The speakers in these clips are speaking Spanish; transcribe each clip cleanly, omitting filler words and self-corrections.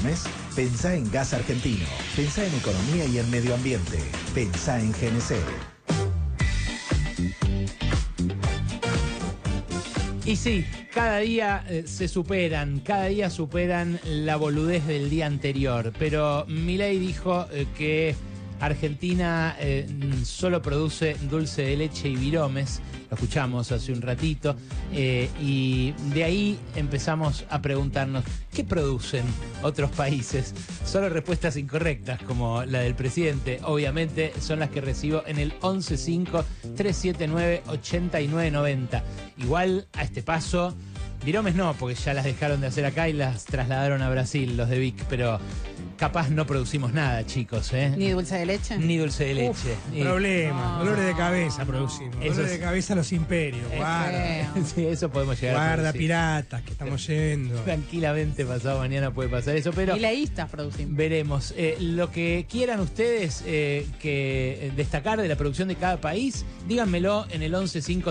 mes? Pensá en gas argentino. Pensá en economía y en medio ambiente. Pensá en GNC. Y sí, cada día cada día superan la boludez del día anterior. Pero Milei dijo que Argentina solo produce dulce de leche y viromes. Lo escuchamos hace un ratito. Y de ahí empezamos a preguntarnos, ¿qué producen otros países? Solo respuestas incorrectas, como la del presidente, obviamente, son las que recibo en el 115-379-8990. Igual, a este paso, viromes no, porque ya las dejaron de hacer acá y las trasladaron a Brasil, los de Vic, pero capaz no producimos nada, chicos, ¿eh? ¿Ni dulce de leche? Ni dulce de leche. Problema, dolores de cabeza producimos. Dolores de cabeza a los imperios. Guarda. Sí, eso podemos llegar a Guarda, producir. piratas, que estamos yendo. Tranquilamente, pasado mañana puede pasar eso, pero Mileístas producimos. veremos. Lo que quieran ustedes que destacar de la producción de cada país, díganmelo en el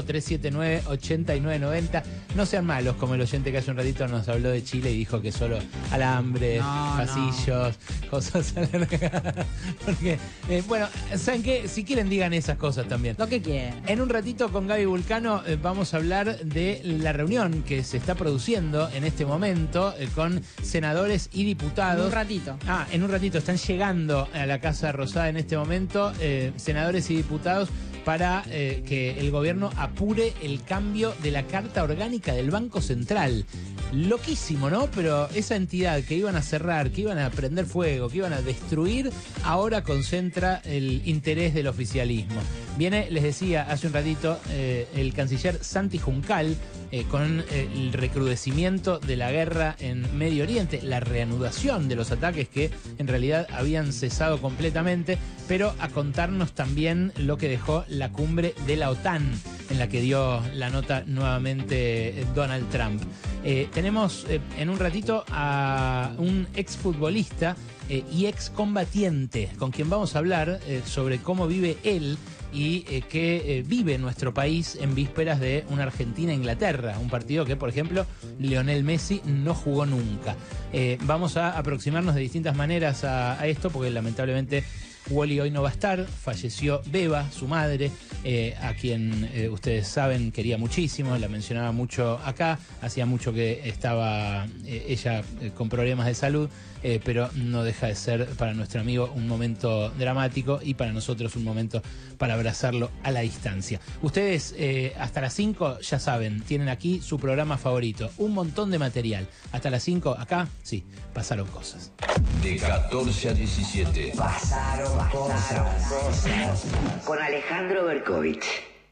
115-379-8990. No sean malos, como el oyente que hace un ratito nos habló de Chile y dijo que solo alambres, pasillos, cosas alargadas. Porque, bueno, ¿saben qué? Si quieren, digan esas cosas también. Lo que quieran. En un ratito con Gaby Vulcano vamos a hablar de la reunión que se está produciendo en este momento con senadores y diputados. En un ratito. En un ratito están llegando a la Casa Rosada en este momento senadores y diputados para que el gobierno apure el cambio de la Carta Orgánica del Banco Central. Loquísimo, ¿no? Pero esa entidad que iban a cerrar, que iban a prender fuego, que iban a destruir, ahora concentra el interés del oficialismo. Viene, les decía hace un ratito, el canciller Santi Juncal con el recrudecimiento de la guerra en Medio Oriente, la reanudación de los ataques que en realidad habían cesado completamente, pero a contarnos también lo que dejó la cumbre de la OTAN, en la que dio la nota nuevamente Donald Trump. Tenemos en un ratito a un exfutbolista y excombatiente con quien vamos a hablar sobre cómo vive él y que vive nuestro país en vísperas de una Argentina-Inglaterra, un partido que, por ejemplo, Lionel Messi no jugó nunca. Vamos a aproximarnos de distintas maneras a esto, porque lamentablemente Wally hoy no va a estar. Falleció Beba, su madre, a quien ustedes saben quería muchísimo, la mencionaba mucho acá. Hacía mucho que estaba ella con problemas de salud, pero no deja de ser para nuestro amigo un momento dramático y para nosotros un momento para abrazarlo a la distancia. Ustedes hasta las 5, ya saben, tienen aquí su programa favorito, un montón de material. Hasta las 5, acá, sí, pasaron cosas. De 14 a 17. Pasaron cosas. Con Alejandro Berkovich.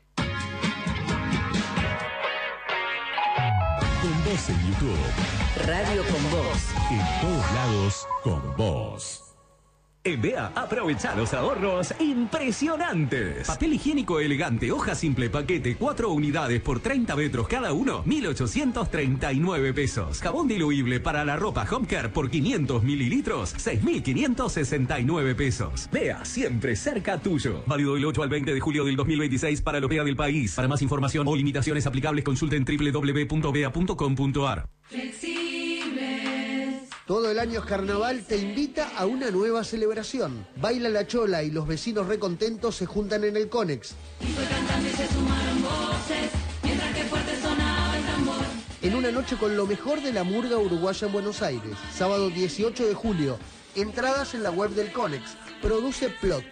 Con vos en YouTube. Radio con Vos. En todos lados, con vos. En BEA, aprovecha los ahorros impresionantes. Papel higiénico elegante, hoja simple, paquete, 4 unidades por 30 metros cada uno, 1.839 pesos. Jabón diluible para la ropa Home Care por 500 mililitros, 6.569 pesos. BEA, siempre cerca tuyo. Válido del 8 al 20 de julio del 2026 para los BEA del país. Para más información o limitaciones aplicables, consulten www.bea.com.ar. Todo el año Carnaval te invita a una nueva celebración. Baila la Chola y los vecinos recontentos se juntan en el Conex. En una noche con lo mejor de la murga uruguaya en Buenos Aires. Sábado 18 de julio. Entradas en la web del Conex. Produce Plot.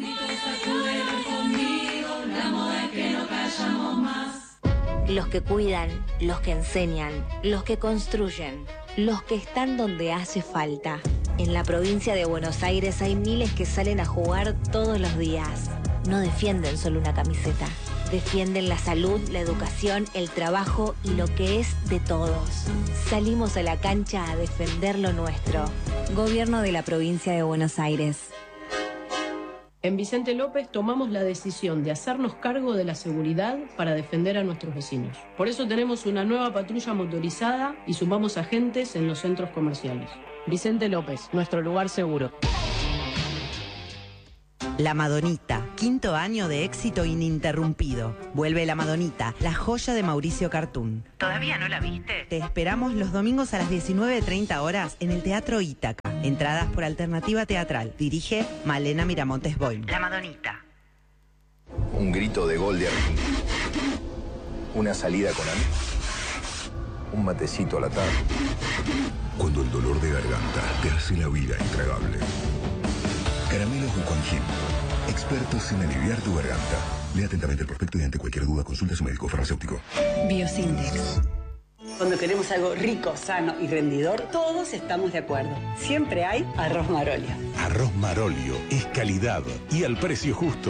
Los que cuidan, los que enseñan, los que construyen, los que están donde hace falta. En la provincia de Buenos Aires hay miles que salen a jugar todos los días. No defienden solo una camiseta. Defienden la salud, la educación, el trabajo y lo que es de todos. Salimos a la cancha a defender lo nuestro. Gobierno de la provincia de Buenos Aires. En Vicente López tomamos la decisión de hacernos cargo de la seguridad para defender a nuestros vecinos. Por eso tenemos una nueva patrulla motorizada y sumamos agentes en los centros comerciales. Vicente López, nuestro lugar seguro. La Madonita, 5º año de éxito ininterrumpido. Vuelve La Madonita, la joya de Mauricio Cartún. ¿Todavía no la viste? Te esperamos los domingos a las 19:30 horas en el Teatro Ítaca. Entradas por Alternativa Teatral. Dirige Malena Miramontes Boym. La Madonita. Un grito de gol de Argentina. Una salida con amigos. Un matecito a la tarde. Cuando el dolor de garganta te hace la vida intragable. Caramelos Buconjim. Expertos en aliviar tu garganta. Lea atentamente el prospecto y ante cualquier duda consulte a su médico farmacéutico. Biosintex. Cuando queremos algo rico, sano y rendidor, todos estamos de acuerdo. Siempre hay arroz Marolio. Arroz Marolio es calidad y al precio justo.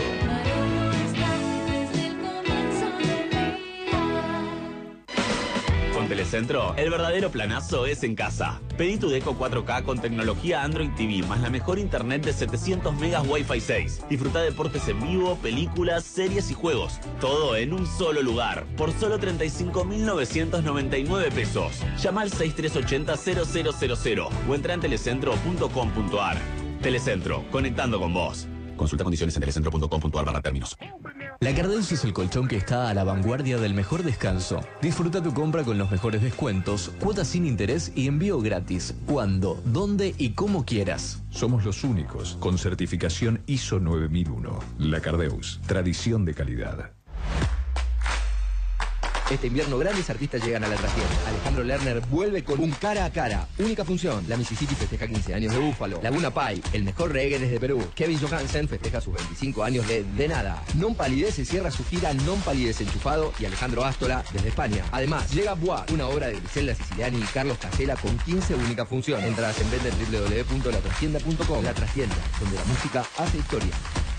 Con Telecentro, el verdadero planazo es en casa. Pedí tu Deco 4K con tecnología Android TV, más la mejor internet de 700 megas Wi-Fi 6. Disfruta deportes en vivo, películas, series y juegos. Todo en un solo lugar, por solo 35.999 pesos. Llama al 6380-0000 o entra en telecentro.com.ar. Telecentro, conectando con vos. Consulta condiciones en telecentro.com.ar/términos. La Cardeus es el colchón que está a la vanguardia del mejor descanso. Disfruta tu compra con los mejores descuentos, cuotas sin interés y envío gratis. Cuando, dónde y como quieras. Somos los únicos con certificación ISO 9001. La Cardeus, tradición de calidad. Este invierno grandes artistas llegan a la trastienda. Alejandro Lerner vuelve con un cara a cara. Única función. La Mississippi festeja 15 años de Búfalo. Laguna Pai, el mejor reggae desde Perú. Kevin Johansen festeja sus 25 años de nada. Non Palidece cierra su gira Non Palidece Enchufado y Alejandro Ástola desde España. Además, llega Bois, una obra de Griselda Siciliani y Carlos Casella con 15 única función. Entradas en venta en www.latrastienda.com. La Trastienda, donde la música hace historia.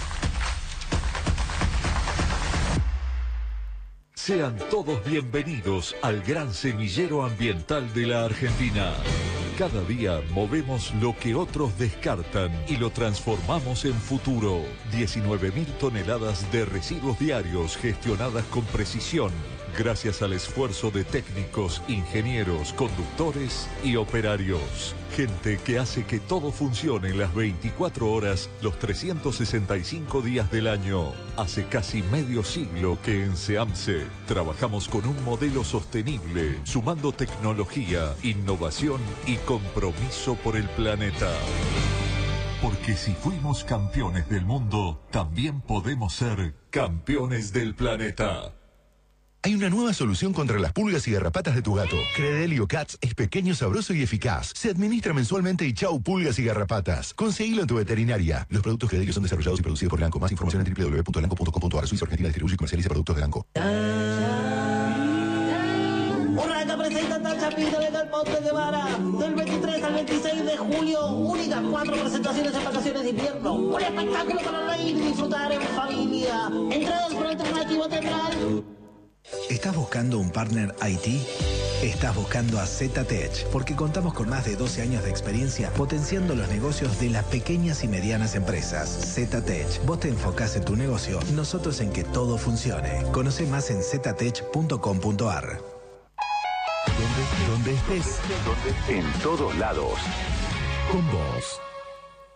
Sean todos bienvenidos al gran semillero ambiental de la Argentina. Cada día movemos lo que otros descartan y lo transformamos en futuro. 19.000 toneladas de residuos diarios gestionadas con precisión, gracias al esfuerzo de técnicos, ingenieros, conductores y operarios. Gente que hace que todo funcione las 24 horas, los 365 días del año. Hace casi medio siglo que en SEAMSE trabajamos con un modelo sostenible, sumando tecnología, innovación y compromiso por el planeta. Porque si fuimos campeones del mundo, también podemos ser campeones del planeta. Hay una nueva solución contra las pulgas y garrapatas de tu gato. Credelio Cats es pequeño, sabroso y eficaz. Se administra mensualmente y chau pulgas y garrapatas. Conseguilo en tu veterinaria. Los productos Credelio son desarrollados y producidos por Elanco. Más información en www.elanco.com.ar. Suiza Argentina distribuye y comercializa productos de Elanco. Urraca presenta tal Chapita de Monte Guevara. Del 23 al 26 de julio. Únicas 4 presentaciones en vacaciones de invierno. Un espectáculo para reír y disfrutar en familia. Entradas por Alternativo Teatral. ¿Estás buscando un partner IT? Estás buscando a ZTech, porque contamos con más de 12 años de experiencia potenciando los negocios de las pequeñas y medianas empresas. ZTech, vos te enfocás en tu negocio, nosotros en que todo funcione. Conoce más en ztech.com.ar. Donde estés, en todos lados. Con vos.